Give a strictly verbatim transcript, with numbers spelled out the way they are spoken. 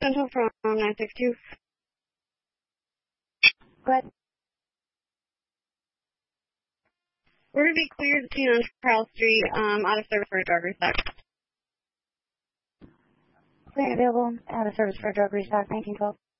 Central from nine six two. Go ahead. We're going to be cleared to on Charles Street, um, out of service for a drug restock. Clear available, out of service for a drug restock, nineteen twelve.